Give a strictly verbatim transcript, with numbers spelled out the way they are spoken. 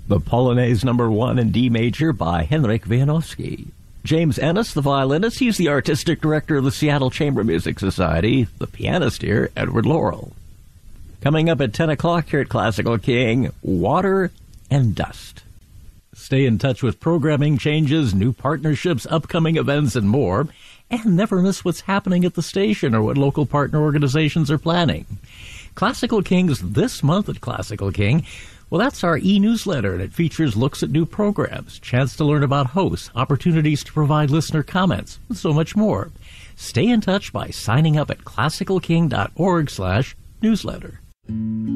The Polonaise number one in D major by Henryk Wieniawski. James Ennis, the violinist, he's the artistic director of the Seattle Chamber Music Society. The pianist here, Edward Laurel. Coming up at ten o'clock here at Classical King, Water and Dust. Stay in touch with programming changes, new partnerships, upcoming events, and more. And never miss what's happening at the station or what local partner organizations are planning. Classical King's this month at Classical King. Well, that's our e-newsletter, and it features looks at new programs, chance to learn about hosts, opportunities to provide listener comments, and so much more. Stay in touch by signing up at classicalking dot org slash newsletter.